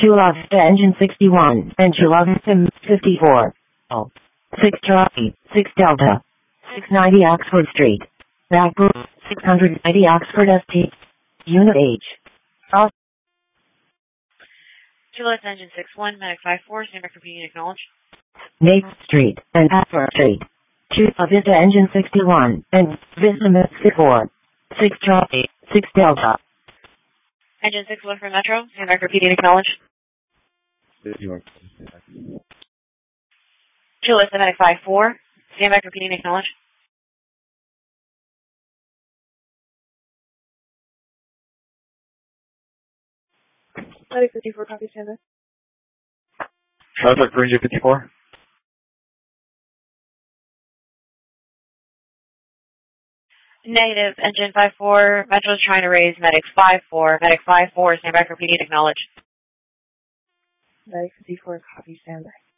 Chula Vista Engine 61 and Chula Vista 54. 6 Charlie, 6 Delta. 690 Oxford Street. Backbrook, 690 Oxford ST. Unit H. Chula Vista Engine 61, Medic 54, stand by for repeating, acknowledge. Maple Street and Oxford Street. Chula Vista Engine 61 and Vista 54. 6 Charlie, 6 Delta. Engine 61 for Metro, stand by for repeating, acknowledge. Chula Vista Medic 54, stand by for repeating, acknowledge. Medic 54, copy, stand by. Traffic Ranger 54. Negative, Engine 54, Metro is trying to raise Medic 54. Medic 54, stand by for repeating, acknowledge. Medic 54, copy, stand by.